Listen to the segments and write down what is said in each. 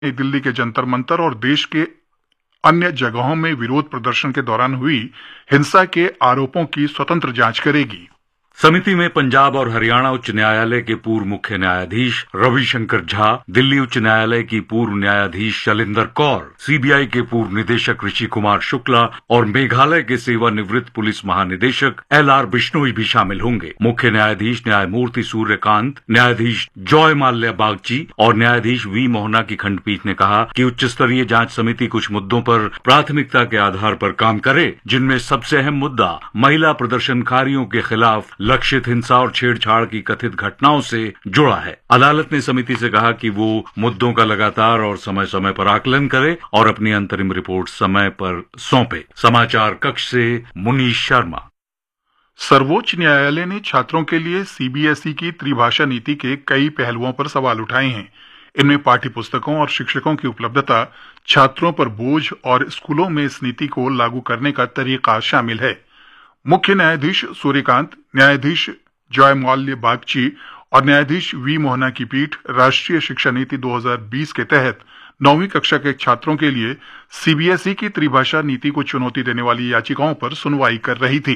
नई दिल्ली के जंतर मंतर और देश के अन्य जगहों में विरोध प्रदर्शन के दौरान हुई हिंसा के आरोपों की स्वतंत्र जांच करेगी। समिति में पंजाब और हरियाणा उच्च न्यायालय के पूर्व मुख्य न्यायाधीश रविशंकर झा, दिल्ली उच्च न्यायालय की पूर्व न्यायाधीश शैलेंद्र कौर, सीबीआई के पूर्व निदेशक ऋषि कुमार शुक्ला और मेघालय के सेवानिवृत्त पुलिस महानिदेशक LR बिश्नोई भी शामिल होंगे। मुख्य न्यायाधीश न्यायमूर्ति सूर्यकांत, न्यायाधीश जॉय माल्या बागची और न्यायाधीश V मोहना की खंडपीठ ने कहा कि उच्च स्तरीय जांच समिति कुछ मुद्दों पर प्राथमिकता के आधार पर काम करे, जिनमें सबसे अहम मुद्दा महिला प्रदर्शनकारियों के खिलाफ लक्षित हिंसा और छेड़छाड़ की कथित घटनाओं से जुड़ा है। अदालत ने समिति से कहा कि वो मुद्दों का लगातार और समय समय पर आकलन करे और अपनी अंतरिम रिपोर्ट समय पर सौंपे। समाचार कक्ष से मुनीश शर्मा। सर्वोच्च न्यायालय ने छात्रों के लिए CBSE की त्रिभाषा नीति के कई पहलुओं पर सवाल उठाए हैं। इनमें पाठ्य पुस्तकों और शिक्षकों की उपलब्धता, छात्रों पर बोझ और स्कूलों में इस नीति को लागू करने का तरीका शामिल है। मुख्य न्यायाधीश सूर्यकांत, न्यायाधीश जॉय माल्या बागची और न्यायाधीश V मोहना की पीठ राष्ट्रीय शिक्षा नीति 2020 के तहत 9वीं कक्षा के छात्रों के लिए CBSE की त्रिभाषा नीति को चुनौती देने वाली याचिकाओं पर सुनवाई कर रही थी।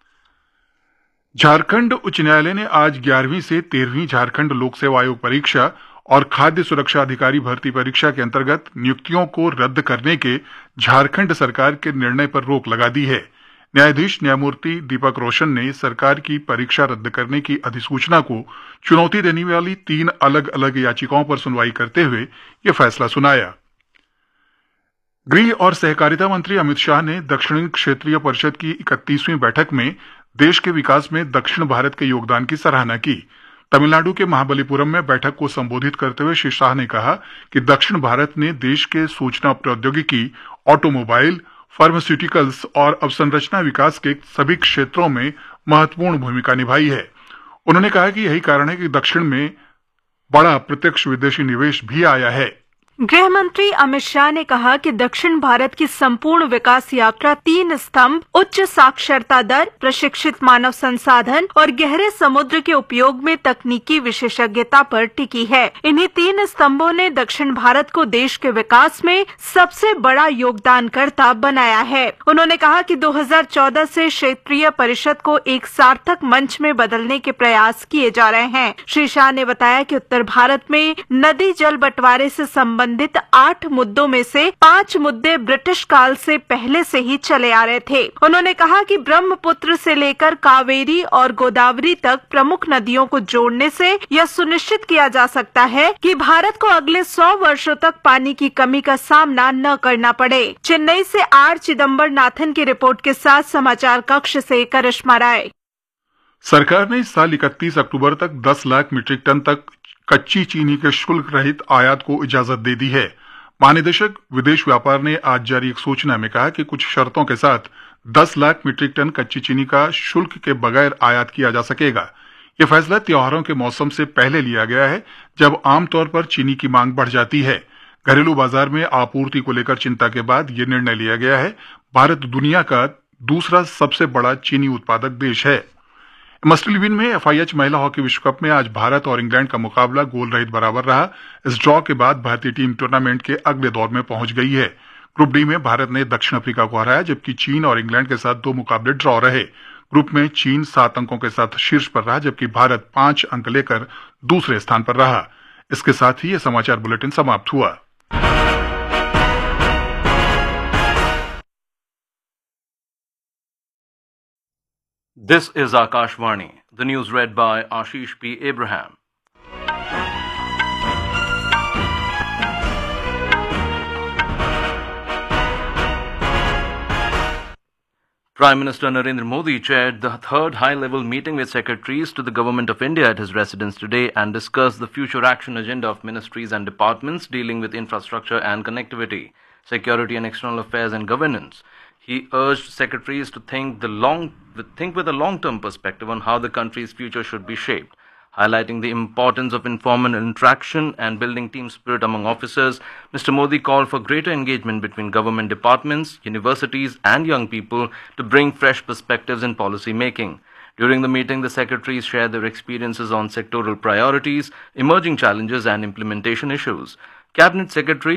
झारखंड उच्च न्यायालय ने आज 11वीं से 13वीं झारखंड लोक सेवा आयोग परीक्षा और खाद्य सुरक्षा अधिकारी भर्ती परीक्षा के अंतर्गत नियुक्तियों को रद्द करने के झारखंड सरकार के निर्णय पर रोक लगा दी है। न्यायाधीश न्यायमूर्ति दीपक रोशन ने सरकार की परीक्षा रद्द करने की अधिसूचना को चुनौती देने वाली 3 अलग अलग याचिकाओं पर सुनवाई करते हुए यह फैसला सुनाया। गृह और सहकारिता मंत्री अमित शाह ने दक्षिण क्षेत्रीय परिषद की 31वीं बैठक में देश के विकास में दक्षिण भारत के योगदान की सराहना की। तमिलनाडु के महाबलीपुरम में बैठक को संबोधित करते हुए श्री शाह ने कहा कि दक्षिण भारत ने देश के सूचना प्रौद्योगिकी, ऑटोमोबाइल, फार्मास्यूटिकल्स और अवसंरचना विकास के सभी क्षेत्रों में महत्वपूर्ण भूमिका निभाई है। उन्होंने कहा कि यही कारण है कि दक्षिण में बड़ा प्रत्यक्ष विदेशी निवेश भी आया है। गृह मंत्री अमित शाह ने कहा कि दक्षिण भारत की संपूर्ण विकास यात्रा 3 स्तंभ, उच्च साक्षरता दर, प्रशिक्षित मानव संसाधन और गहरे समुद्र के उपयोग में तकनीकी विशेषज्ञता पर टिकी है। इन्हीं 3 स्तंभों ने दक्षिण भारत को देश के विकास में सबसे बड़ा योगदानकर्ता बनाया है। उन्होंने कहा कि 2014 से क्षेत्रीय परिषद को एक सार्थक मंच में बदलने के प्रयास किए जा रहे हैं। श्री शाह ने बताया कि उत्तर भारत में नदी जल बंटवारे से संबंधित 8 मुद्दों में से 5 मुद्दे ब्रिटिश काल से पहले से ही चले आ रहे थे। उन्होंने कहा कि ब्रह्मपुत्र से लेकर कावेरी और गोदावरी तक प्रमुख नदियों को जोड़ने से यह सुनिश्चित किया जा सकता है कि भारत को अगले 100 वर्षों तक पानी की कमी का सामना न करना पड़े। चेन्नई से R चिदम्बर नाथन की रिपोर्ट के साथ समाचार कक्ष से करिश्मा राय। सरकार ने इस साल 31 अक्टूबर तक 10 लाख मीट्रिक टन तक कच्ची चीनी के शुल्क रहित आयात को इजाजत दे दी है। महानिदेशक विदेश व्यापार ने आज जारी एक सूचना में कहा कि कुछ शर्तों के साथ 10 लाख मीट्रिक टन कच्ची चीनी का शुल्क के बगैर आयात किया जा सकेगा। यह फैसला त्योहारों के मौसम से पहले लिया गया है, जब आमतौर पर चीनी की मांग बढ़ जाती है। घरेलू बाजार में आपूर्ति को लेकर चिंता के बाद यह निर्णय लिया गया है। भारत दुनिया का दूसरा सबसे बड़ा चीनी उत्पादक देश है। मस्टरलिविन में FIH महिला हॉकी विश्व कप में आज भारत और इंग्लैंड का मुकाबला गोल रहित बराबर रहा। इस ड्रॉ के बाद भारतीय टीम टूर्नामेंट के अगले दौर में पहुंच गई है। ग्रुप डी में भारत ने दक्षिण अफ्रीका को हराया, जबकि चीन और इंग्लैंड के साथ 2 मुकाबले ड्रॉ रहे। ग्रुप में चीन 7 अंकों के साथ शीर्ष पर रहा, जबकि भारत 5 अंक लेकर दूसरे स्थान पर रहा। इसके साथ ही यह समाचार बुलेटिन समाप्त हुआ। This is Akashvani. The news read by Ashish P. Abraham. Prime Minister Narendra Modi chaired the 3rd high-level meeting with secretaries to the Government of India at his residence today and discussed the future action agenda of ministries and departments dealing with infrastructure and connectivity, security and external affairs and governance. He urged secretaries to think with a long-term perspective on how the country's future should be shaped. Highlighting the importance of informal interaction and building team spirit among officers, Mr. Modi called for greater engagement between government departments, universities and young people to bring fresh perspectives in policy making. During the meeting, the secretaries shared their experiences on sectoral priorities, emerging challenges and implementation issues. Cabinet Secretary